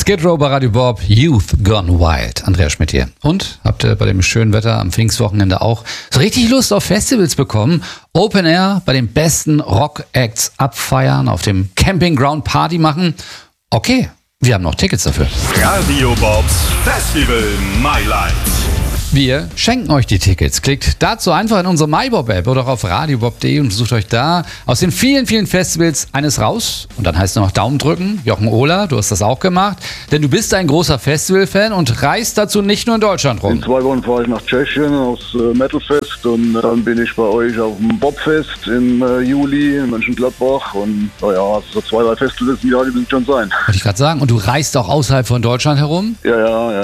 Skid Row bei Radio Bob, Youth Gone Wild. Andreas Schmidt hier. Und habt ihr bei dem schönen Wetter am Pfingstwochenende auch so richtig Lust auf Festivals bekommen? Open Air bei den besten Rock-Acts abfeiern, auf dem Campingground Party machen? Okay, wir haben noch Tickets dafür. Radio Bobs Festival My Life. Wir schenken euch die Tickets. Klickt dazu einfach in unsere MyBob-App oder auf radiobob.de und sucht euch da aus den vielen, vielen Festivals eines raus. Und dann heißt es noch Daumen drücken. Jochen Ohler, du hast das auch gemacht. Denn du bist ein großer Festival-Fan und reist dazu nicht nur in Deutschland rum. In 2 Wochen fahre ich nach Tschechien aufs Metalfest und dann bin ich bei euch auf dem Bobfest im Juli in Mönchengladbach. Und naja, so 2, 3 Festivals im Jahr, die müssen schon sein. Wollte ich gerade sagen. Und du reist auch außerhalb von Deutschland herum? Ja.